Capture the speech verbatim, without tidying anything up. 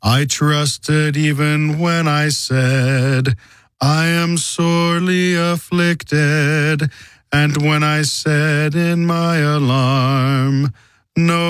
I trusted even when I said, I am sorely afflicted, and when I said in my alarm, no